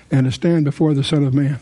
and to stand before the Son of Man.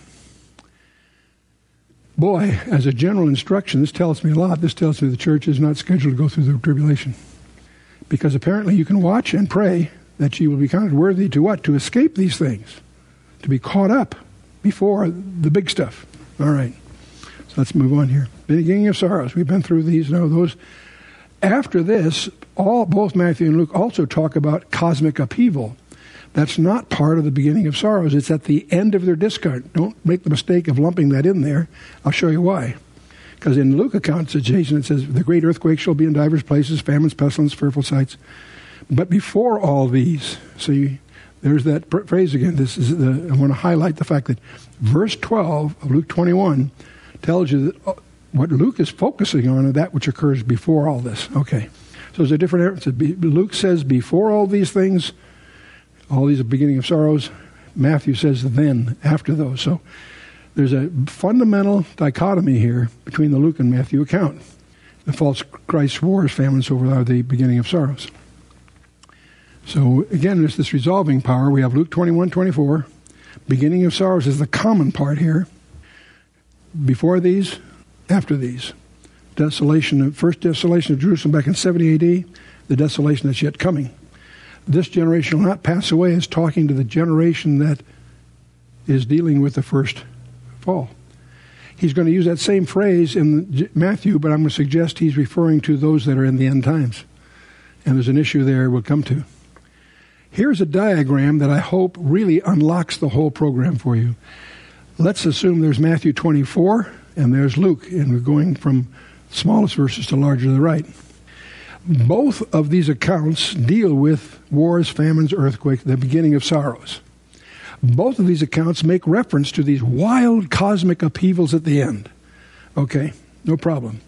Boy, as a general instruction, this tells me a lot. This tells me the church is not scheduled to go through the tribulation. Because apparently you can watch and pray that you will be counted worthy to what? To escape these things. To be caught up before the big stuff. All right. So let's move on here. Beginning of sorrows. We've been through these. Now those. After this, both Matthew and Luke also talk about cosmic upheaval. That's not part of the beginning of sorrows. It's at the end of their discourse. Don't make the mistake of lumping that in there. I'll show you why. Because in Luke account, it says, the great earthquake shall be in divers places, famines, pestilence, fearful sights. But before all these, see, there's that phrase again. I want to highlight the fact that verse 12 of Luke 21 tells you that what Luke is focusing on is that which occurs before all this. Okay. So there's a different difference. Luke says before all these things, all these are beginning of sorrows. Matthew says then, after those. So there's a fundamental dichotomy here between the Luke and Matthew account. The false Christ wars, famines over the beginning of sorrows. So again, there's this resolving power. We have Luke 21:24. Beginning of sorrows is the common part here. Before these, after these. First desolation of Jerusalem back in 70 AD, the desolation that's yet coming. This generation will not pass away is talking to the generation that is dealing with the first fall. He's going to use that same phrase in Matthew, but I'm going to suggest he's referring to those that are in the end times. And there's an issue there we'll come to. Here's a diagram that I hope really unlocks the whole program for you. Let's assume there's Matthew 24 and there's Luke, and we're going from smallest verses to larger to the right. Both of these accounts deal with wars, famines, earthquakes, the beginning of sorrows. Both of these accounts make reference to these wild cosmic upheavals at the end. Okay, no problem.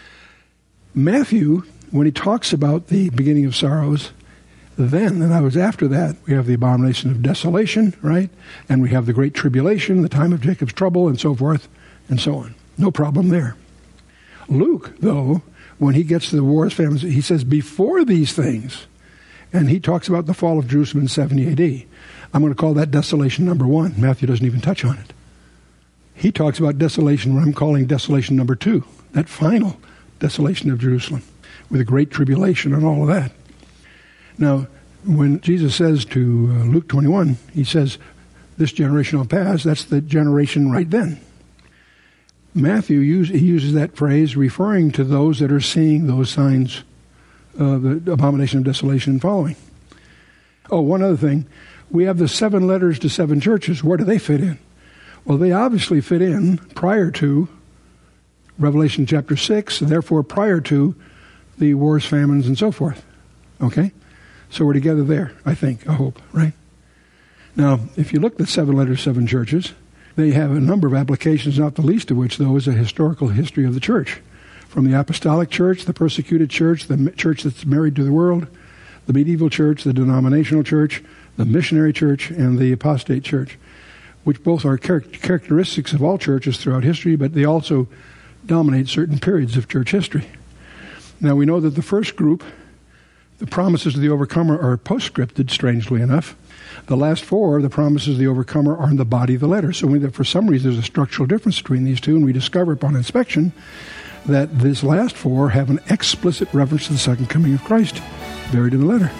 Matthew, when he talks about the beginning of sorrows, then, and I was after that, we have the abomination of desolation, right? And we have the great tribulation, the time of Jacob's trouble, and so forth, and so on. No problem there. Luke, though, when he gets to the wars, famines, he says before these things, and he talks about the fall of Jerusalem in 70 AD. I'm going to call that desolation number 1. Matthew doesn't even touch on it. He talks about desolation, what I'm calling desolation number 2, that final desolation of Jerusalem, with a great tribulation and all of that. Now, when Jesus says to Luke 21, he says, this generation will pass, that's the generation right then. Matthew uses that phrase referring to those that are seeing those signs, the abomination of desolation following. Oh, one other thing. We have the 7 letters to 7 churches. Where do they fit in? Well, they obviously fit in prior to Revelation chapter 6, and therefore prior to the wars, famines, and so forth. Okay? So we're together there, I think, I hope, right? Now, if you look at the 7 letters, 7 churches, they have a number of applications, not the least of which, though, is a historical history of the church. From the apostolic church, the persecuted church, the church that's married to the world, the medieval church, the denominational church, the missionary church, and the apostate church, which both are characteristics of all churches throughout history, but they also dominate certain periods of church history. Now, we know that the first group, the promises of the overcomer, are postscripted, strangely enough. The last 4, the promises of the overcomer, are in the body of the letter. So for some reason, there's a structural difference between these two, and we discover upon inspection that these last 4 have an explicit reference to the second coming of Christ buried in the letter.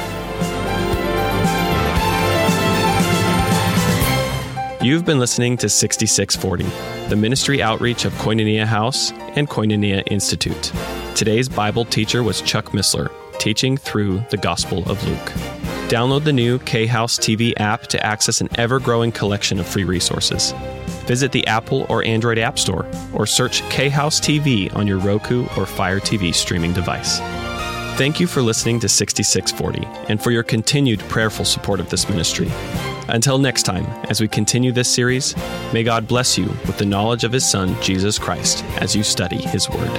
You've been listening to 6640, the ministry outreach of Koinonia House and Koinonia Institute. Today's Bible teacher was Chuck Missler, teaching through the Gospel of Luke. Download the new K-House TV app to access an ever-growing collection of free resources. Visit the Apple or Android App Store, or search K-House TV on your Roku or Fire TV streaming device. Thank you for listening to 6640 and for your continued prayerful support of this ministry. Until next time, as we continue this series, may God bless you with the knowledge of His Son, Jesus Christ, as you study His Word.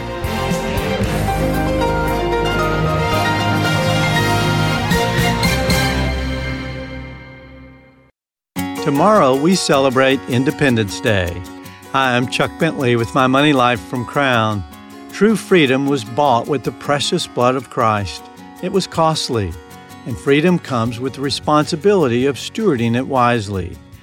Tomorrow, we celebrate Independence Day. Hi, I'm Chuck Bentley with My Money Life from Crown. True freedom was bought with the precious blood of Christ. It was costly, and freedom comes with the responsibility of stewarding it wisely.